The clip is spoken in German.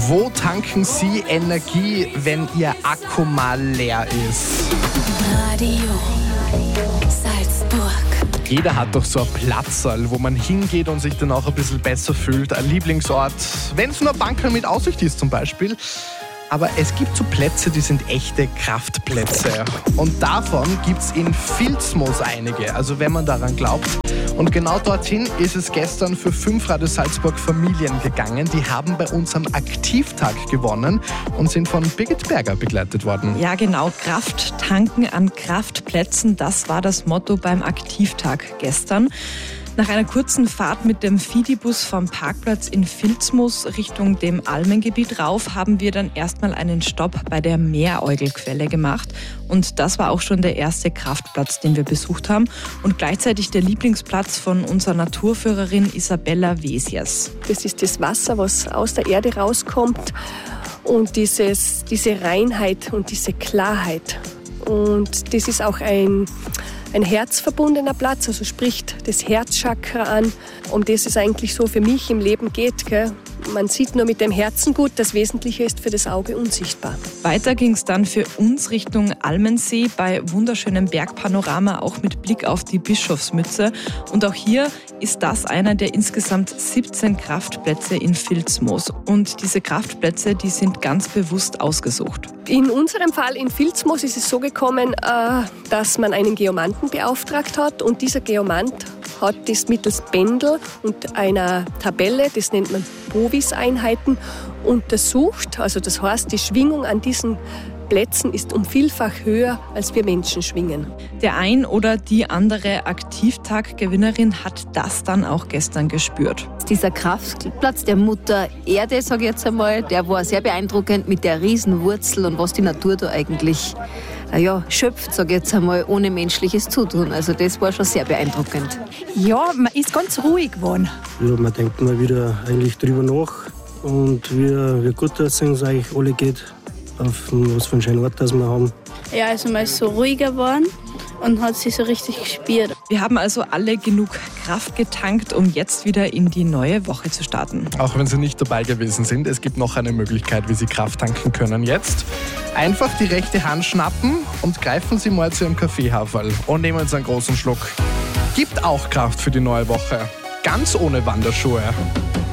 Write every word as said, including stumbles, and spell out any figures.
Wo tanken Sie Energie, wenn Ihr Akku mal leer ist? Radio Salzburg. Jeder hat doch so ein Platzerl, wo man hingeht und sich dann auch ein bisschen besser fühlt. Ein Lieblingsort, wenn es nur ein Bankerl mit Aussicht ist zum Beispiel. Aber es gibt so Plätze, die sind echte Kraftplätze. Und davon gibt es in Vilsmos einige, also wenn man daran glaubt. Und genau dorthin ist es gestern für fünf Radio Salzburg Familien gegangen. Die haben bei uns am Aktivtag gewonnen und sind von Birgit Berger begleitet worden. Ja genau, Kraft tanken an Kraftplätzen, das war das Motto beim Aktivtag gestern. Nach einer kurzen Fahrt mit dem Fidibus vom Parkplatz in Vilsmos Richtung dem Almengebiet rauf haben wir dann erstmal einen Stopp bei der Meeräugelquelle gemacht. Und das war auch schon der erste Kraftplatz, den wir besucht haben. Und gleichzeitig der Lieblingsplatz von unserer Naturführerin Isabella Wesias. Das ist das Wasser, was aus der Erde rauskommt. Und dieses, diese Reinheit und diese Klarheit. Und das ist auch ein... ein herzverbundener Platz, also spricht das Herzchakra an, um das es eigentlich so für mich im Leben geht. Gell? Man sieht nur mit dem Herzen gut, das Wesentliche ist für das Auge unsichtbar. Weiter ging es dann für uns Richtung Almensee bei wunderschönem Bergpanorama, auch mit Blick auf die Bischofsmütze. Und auch hier ist das einer der insgesamt siebzehn Kraftplätze in Vilsmos. Und diese Kraftplätze, die sind ganz bewusst ausgesucht. In unserem Fall in Vilsmos ist es so gekommen, dass man einen Geomanten beauftragt hat und dieser Geomant hat das mittels Pendel und einer Tabelle, das nennt man Bovis-Einheiten, untersucht. Also das heißt, die Schwingung an diesen Plätzen ist um vielfach höher, als wir Menschen schwingen. Der ein oder die andere Aktivtag-Gewinnerin hat das dann auch gestern gespürt. Dieser Kraftplatz der Mutter Erde, sage ich jetzt einmal, der war sehr beeindruckend mit der Riesenwurzel und was die Natur da eigentlich ja, schöpft, sage ich jetzt einmal, ohne menschliches Zutun. Also das war schon sehr beeindruckend. Ja, man ist ganz ruhig geworden. Ja, man denkt mal wieder eigentlich drüber nach und wie, wie gut es uns eigentlich alle geht, auf was für einen schönen Ort das wir haben. Ja, also man ist so ruhiger geworden und hat sich so richtig gespürt. Wir haben also alle genug Kraft getankt, um jetzt wieder in die neue Woche zu starten. Auch wenn Sie nicht dabei gewesen sind, es gibt noch eine Möglichkeit, wie Sie Kraft tanken können jetzt. Einfach die rechte Hand schnappen und greifen Sie mal zu Ihrem Kaffeehaferl und nehmen Sie einen großen Schluck. Gibt auch Kraft für die neue Woche. Ganz ohne Wanderschuhe.